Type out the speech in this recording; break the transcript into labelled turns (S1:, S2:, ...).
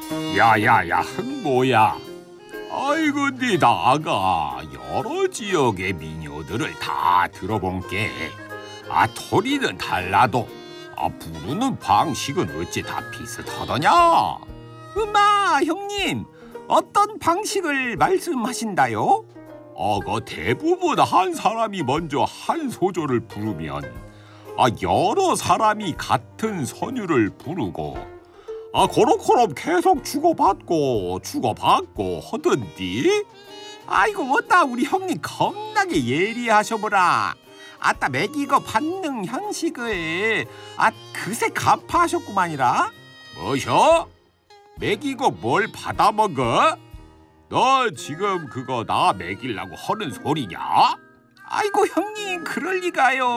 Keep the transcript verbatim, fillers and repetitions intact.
S1: 야야야 흥모야. 아이고 네 나가 여러 지역의 민요들을 다 들어본게. 아 토리는 달라도 아 부르는 방식은 어찌 다 비슷하더냐?
S2: 음마 형님, 어떤 방식을 말씀하신다요?
S1: 어거 대부분 한 사람이 먼저 한 소절을 부르면 아 여러 사람이 같은 선율을 부르고 아 그렇게럼 계속 주고받고 주고받고 하던디.
S2: 아이고 뭐다 우리 형님 겁나게 예리하셔보라. 아따 매기고 받는 형식을 아 그새 간파하셨구만이라.
S1: 뭐셔? 먹이고 뭘 받아먹어? 너 지금 그거 나 먹이려고 하는 소리냐?
S2: 아이고 형님 그럴 리가요.